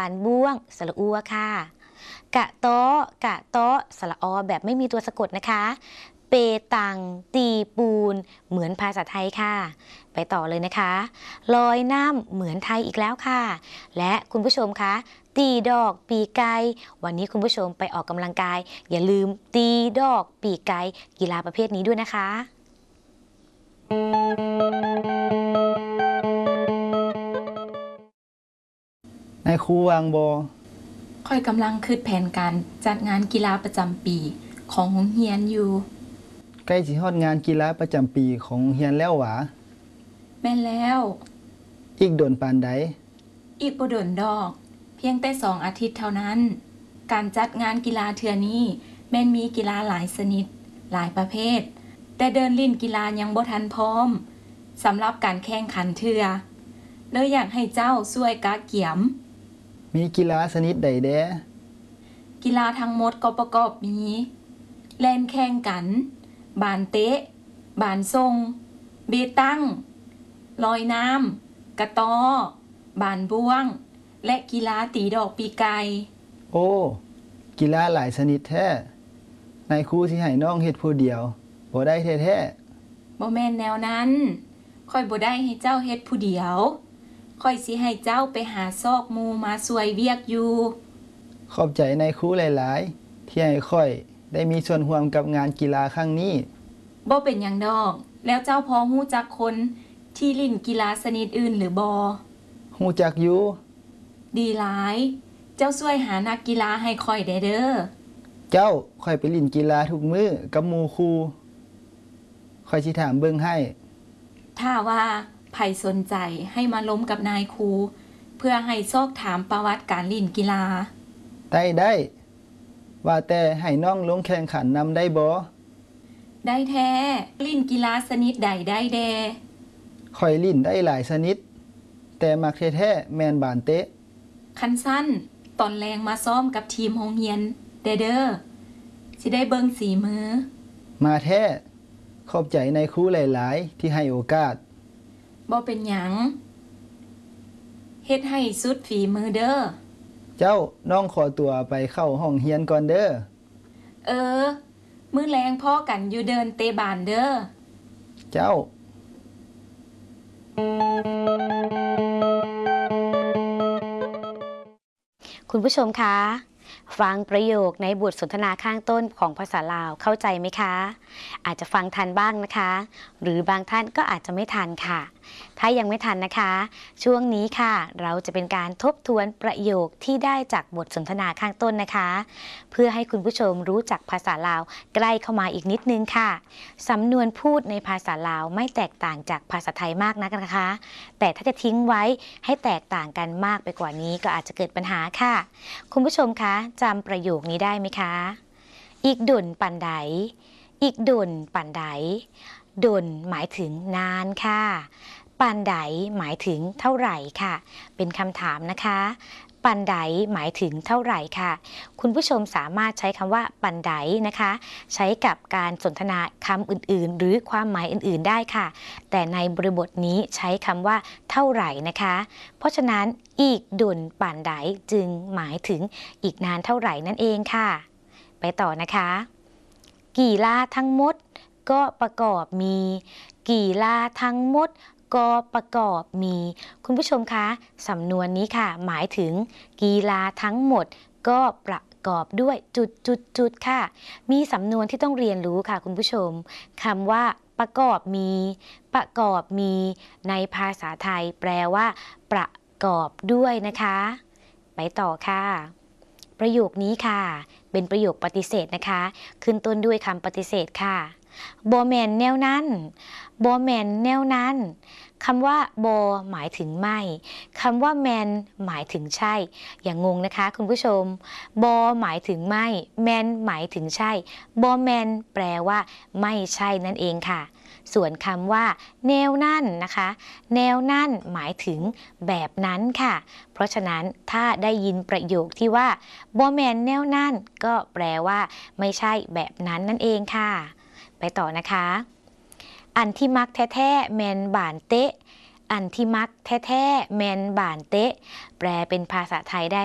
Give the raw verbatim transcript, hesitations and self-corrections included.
านบ้วงสระอัวค่ะกะโต๊ะกะโต๊ะสระอแบบไม่มีตัวสะกดนะคะเปตังตีปูนเหมือนภาษาไทยค่ะไปต่อเลยนะคะลอยน้ำเหมือนไทยอีกแล้วค่ะและคุณผู้ชมคะตีดอกปีไก่วันนี้คุณผู้ชมไปออกกำลังกายอย่าลืมตีดอกปีไก่กีฬาประเภทนี้ด้วยนะคะนายครูวางบอค่อยกำลังคิดแผนการจัดงานกีฬาประจำปีของโรงเรียนอยู่ใกล้สิฮอดงานกีฬาประจำปีของโรงเรียนแล้วหวะแม่นแล้วอีกโดนปานใดอีกบ่โดนดอกเพียงแต่สองอาทิตย์เท่านั้นการจัดงานกีฬาเทื่อนี้แม่นมีกีฬาหลายชนิดหลายประเภทแต่เดินลิ่นกีฬายังบ่ทันพร้อมสำหรับการแข่งขันเทื่อเลยอยากให้เจ้าช่วยกะเกียมมีกีฬาชนิดใดแด้กีฬาทั้งหมดก็ประกอบมีแล่นแข่งกันบานเตะบานทรงเบตั้งลอยน้ำกระตอบานบ้วงและกีฬาตีดอกปีไก่โอ้กีฬาหลายชนิดแท้นายครูสิให้น้องเฮ็ดผู้เดียวบ่ได้แท้ๆบ่แม่นแนวนั้นค่อยบ่ได้ให้เจ้าเฮ็ดผู้เดียวค่อยสิให้เจ้าไปหาซอกหมู่มาช่วยเวียกอยู่ขอบใจนายครูหลายๆที่ให้ค่อยได้มีส่วนร่วมกับงานกีฬาครั้งนี้บ่เป็นหยังดอกแล้วเจ้าพอฮู้จักคนที่เล่นกีฬาชนิดอื่นหรือบ่ฮู้จักอยู่ดีหลายเจ้าช่วยหานักกีฬาให้ค่อยได้เด้อเจ้าค่อยไปเล่นกีฬาทุกมื้อกับหมู่ครูค่อยสิถามเบิ่งให้ถ้าว่าไผสนใจให้มาล้มกับนายครูเพื่อให้ซอกถามประวัติการเล่นกีฬาได้ได้ว่าแต่ให้น้องลงแข่งขันนำได้บ่ได้แท้ลิ่นกีฬาชนิดใดได้แดข่อยลิ่นได้หลายชนิดแต่มักแท้ๆแม่นบานเตะคันสั้นตอนแรงมาซ้อมกับทีมโรงเรียนเด้อเด้อสิได้เบิ่งสีมือมาแท้ขอบใจนายครูหลายๆที่ให้โอกาสบ่เป็นหยังเฮ็ดให้สุดฝีมือเด้อเจ้าน้องขอตัวไปเข้าห้องเรียนก่อนเด้อเออมื้อแรงพ่อกันอยู่เดินเตะบานเด้อเจ้าคุณผู้ชมคะฟังประโยคในบทสนทนาข้างต้นของภาษาลาวเข้าใจไหมคะอาจจะฟังทันบ้างนะคะหรือบางท่านก็อาจจะไม่ทันค่ะถ้ายังไม่ทันนะคะช่วงนี้ค่ะเราจะเป็นการทบทวนประโยคที่ได้จากบทสนทนาข้างต้นนะคะเพื่อให้คุณผู้ชมรู้จักภาษาลาวใกล้เข้ามาอีกนิดนึงค่ะสำนวนพูดในภาษาลาวไม่แตกต่างจากภาษาไทยมากนักนะคะแต่ถ้าจะทิ้งไว้ให้แตกต่างกันมากไปกว่านี้ก็อาจจะเกิดปัญหาค่ะคุณผู้ชมคะจำประโยคนี้ได้ไหมคะอีกดุ่นปันไดอีกดุ่นปันไดดุ่นหมายถึงนานค่ะปันไดหมายถึงเท่าไหร่ค่ะเป็นคำถามนะคะปันไดหมายถึงเท่าไหร่ค่ะคุณผู้ชมสามารถใช้คำว่าปันไดนะคะใช้กับการสนทนาคำอื่นๆหรือความหมายอื่นๆได้ค่ะแต่ในบริบทนี้ใช้คำว่าเท่าไหร่นะคะเพราะฉะนั้นอีกดุนปันไดจึงหมายถึงอีกนานเท่าไหร่นั่นเองค่ะไปต่อนะคะกีฬาทั้งหมดก็ประกอบมีกีฬาทั้งหมดก็ประกอบมีคุณผู้ชมคะสำนวนนี้ค่ะหมายถึงกีฬาทั้งหมดก็ประกอบด้วยจุดจุดจุดค่ะมีสำนวนที่ต้องเรียนรู้ค่ะคุณผู้ชมคำว่าประกอบมีประกอบมีในภาษาไทยแปลว่าประกอบด้วยนะคะไปต่อค่ะประโยคนี้ค่ะเป็นประโยคปฏิเสธนะคะขึ้นต้นด้วยคำปฏิเสธค่ะบ่แม่นแนวนั้นบ่แม่นแนวนั้นคำว่าบ่หมายถึงไม่คำว่าแมนหมายถึงใช่อย่างงงนะคะคุณผู้ชมบ่หมายถึงไม่แมนหมายถึงใช่บ่แมนแปลว่าไม่ใช่นั่นเองค่ะส่วนคำว่าแนวนั่นนะคะแนวนั่นหมายถึงแบบนั้นค่ะเพราะฉะนั้นถ้าได้ยินประโยคที่ว่าบ่แมนแนวนั่นก็แปลว่าไม่ใช่แบบนั้นนั่นเองค่ะไปต่อนะคะอันที่มักแท้ๆแมนบานเตะอันที่มักแท้ๆแมนบานเตะแปลเป็นภาษาไทยได้